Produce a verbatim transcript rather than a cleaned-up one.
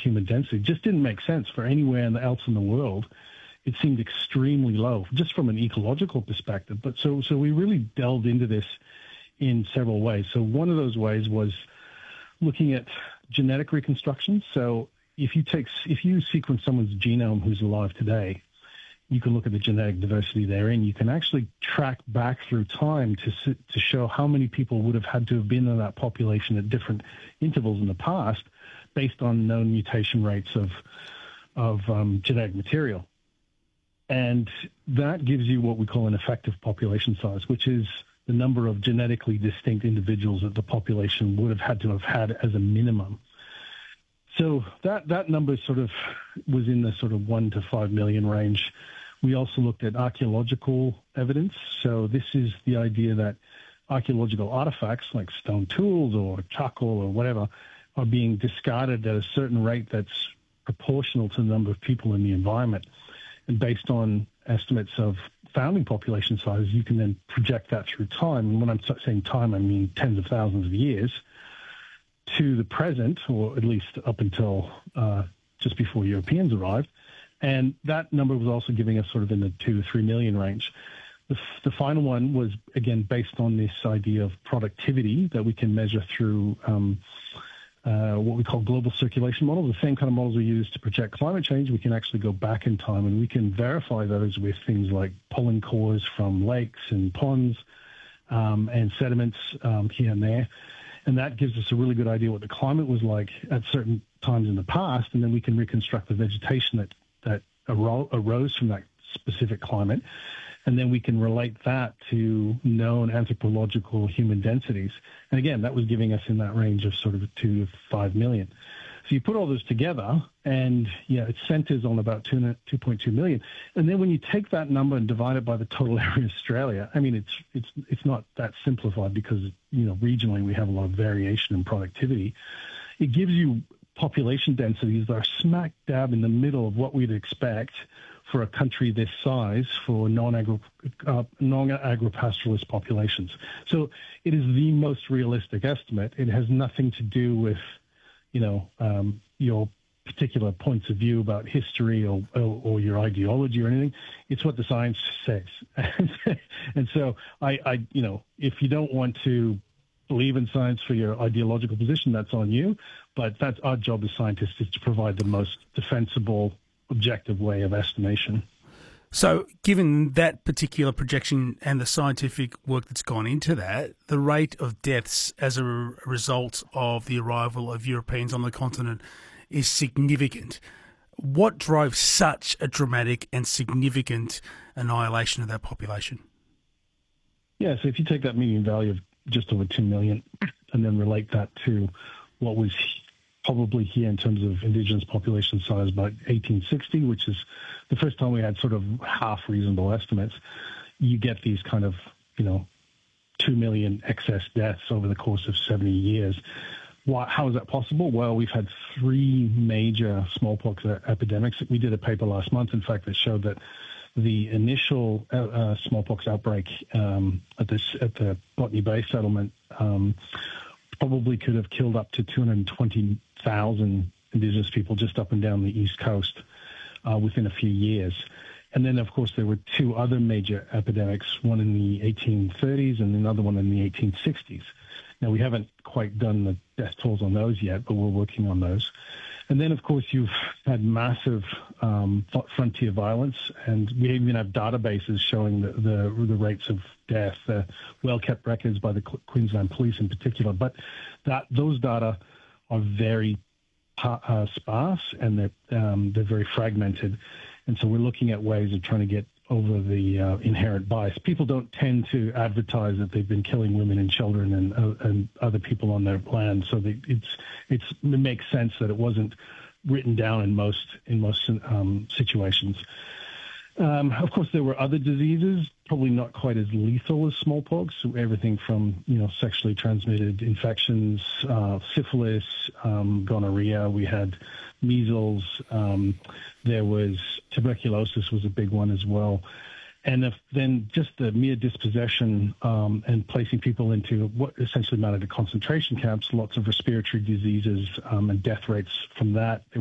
human density just didn't make sense for anywhere else in the world. It seemed extremely low, just from an ecological perspective. But so, so we really delved into this in several ways. So one of those ways was looking at genetic reconstruction. So if you take, if you sequence someone's genome who's alive today, you can look at the genetic diversity therein. You can actually track back through time to to show how many people would have had to have been in that population at different intervals in the past, based on known mutation rates of of um, genetic material. And that gives you what we call an effective population size, which is the number of genetically distinct individuals that the population would have had to have had as a minimum. So that, that number sort of was in the sort of one to five million range. We also looked at archaeological evidence. So this is the idea that archaeological artifacts like stone tools or charcoal or whatever are being discarded at a certain rate that's proportional to the number of people in the environment. And based on estimates of founding population size, you can then project that through time. And when I'm saying time, I mean tens of thousands of years to the present, or at least up until uh, just before Europeans arrived. And that number was also giving us sort of in the two to three million range. The, the final one was, again, based on this idea of productivity that we can measure through um, uh, what we call global circulation models. The same kind of models we use to project climate change, we can actually go back in time and we can verify those with things like pollen cores from lakes and ponds um, and sediments um, here and there. And that gives us a really good idea what the climate was like at certain times in the past, and then we can reconstruct the vegetation that, that aro- arose from that specific climate. And then we can relate that to known anthropological human densities. And again, that was giving us in that range of sort of two to five million. So you put all those together, and yeah, it centers on about two point two million. And then when you take that number and divide it by the total area of Australia, I mean, it's it's it's not that simplified because, you know, regionally we have a lot of variation in productivity. It gives you population densities that are smack dab in the middle of what we'd expect for a country this size for non-agro, uh, non-agropastoralist populations. So it is the most realistic estimate. It has nothing to do with, you know, um, your particular points of view about history or, or, or your ideology or anything. It's what the science says. And so I, I, you know, if you don't want to believe in science for your ideological position, that's on you. But that's our job as scientists, is to provide the most defensible, objective way of estimation. So given that particular projection and the scientific work that's gone into that, the rate of deaths as a result of the arrival of Europeans on the continent is significant. What drove such a dramatic and significant annihilation of that population? Yeah, so if you take that median value of just over two million and then relate that to what was probably here in terms of indigenous population size about eighteen sixty, which is the first time we had sort of half reasonable estimates, you get these kind of, you know, two million excess deaths over the course of seventy years. Why, how is that possible? Well, we've had three major smallpox epidemics. We did a paper last month, in fact, that showed that the initial uh, uh, smallpox outbreak um, at, this, at the Botany Bay settlement um, probably could have killed up to two hundred twenty thousand indigenous people just up and down the East Coast uh, within a few years. And then, of course, there were two other major epidemics, one in the eighteen thirties and another one in the eighteen sixties. Now, we haven't quite done the death tolls on those yet, but we're working on those. And then, of course, you've had massive um, frontier violence, and we even have databases showing the, the, the rates of death, uh, well-kept records by the Queensland Police in particular. But that those data are very uh, sparse, and they're, um, they're very fragmented. And so we're looking at ways of trying to get over the uh, inherent bias. People don't tend to advertise that they've been killing women and children and, uh, and other people on their land. So they, it's, it's, it makes sense that it wasn't written down in most, in most um, situations. Um, of course, there were other diseases, probably not quite as lethal as smallpox. So everything from, you know, sexually transmitted infections, uh, syphilis, um, gonorrhea. We had measles. Um, there was tuberculosis was a big one as well. And if, then just the mere dispossession um, and placing people into what essentially amounted to concentration camps, lots of respiratory diseases um, and death rates from that.